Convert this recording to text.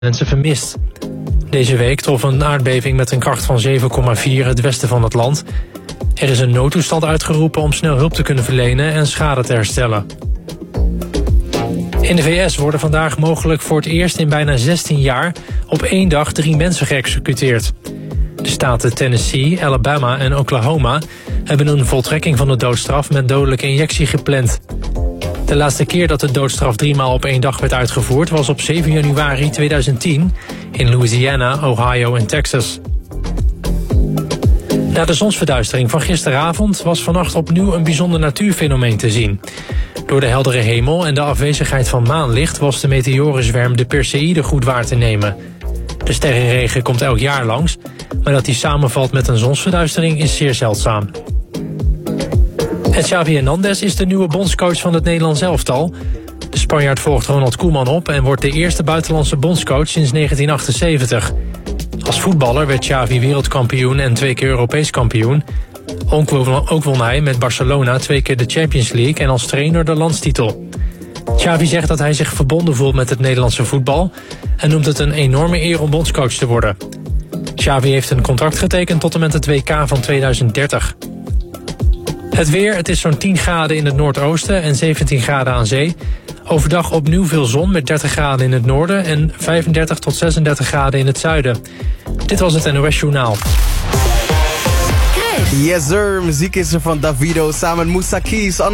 mensen vermist. Deze week trof een aardbeving met een kracht van 7,4 het westen van het land. Er is een noodtoestand uitgeroepen om snel hulp te kunnen verlenen en schade te herstellen. In de VS worden vandaag mogelijk voor het eerst in bijna 16 jaar op één dag 3 mensen geëxecuteerd. De staten Tennessee, Alabama en Oklahoma hebben een voltrekking van de doodstraf met dodelijke injectie gepland. De laatste keer dat de doodstraf 3 maal op één dag werd uitgevoerd was op 7 januari 2010 in Louisiana, Ohio en Texas. Na de zonsverduistering van gisteravond was vannacht opnieuw een bijzonder natuurfenomeen te zien. Door de heldere hemel en de afwezigheid van maanlicht was de meteorenzwerm de Perseïde goed waar te nemen. De sterrenregen komt elk jaar langs, maar dat die samenvalt met een zonsverduistering is zeer zeldzaam. En Xavi Hernandez is de nieuwe bondscoach van het Nederlands elftal. De Spanjaard volgt Ronald Koeman op en wordt de eerste buitenlandse bondscoach sinds 1978. Als voetballer werd Xavi wereldkampioen en 2 keer Europees kampioen. Ook won hij met Barcelona 2 keer de Champions League en als trainer de landstitel. Xavi zegt dat hij zich verbonden voelt met het Nederlandse voetbal en noemt het een enorme eer om bondscoach te worden. Xavi heeft een contract getekend tot en met het WK van 2030. Het weer, het is zo'n 10 graden in het noordoosten en 17 graden aan zee. Overdag opnieuw veel zon met 30 graden in het noorden en 35 tot 36 graden in het zuiden. Dit was het NOS Journaal. Yes sir, muziek is er van Davido samen met Moussa Keys.